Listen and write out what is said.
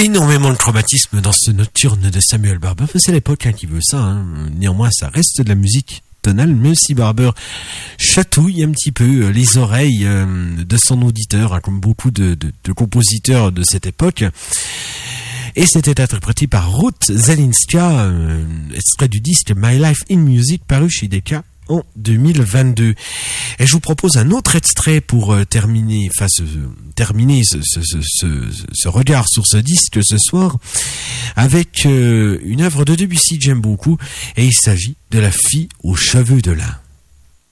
énormément de traumatisme dans ce nocturne de Samuel Barber. C'est l'époque qui veut ça. Néanmoins, ça reste de la musique tonale, même si Barber chatouille un petit peu les oreilles de son auditeur, comme beaucoup de compositeurs de cette époque. Et c'était interprété par Ruth Zelinska, extrait du disque My Life in Music paru chez Decca en 2022. Et je vous propose un autre extrait pour terminer ce regard sur ce disque ce soir avec une œuvre de Debussy que j'aime beaucoup, et il s'agit de La fille aux cheveux de lin.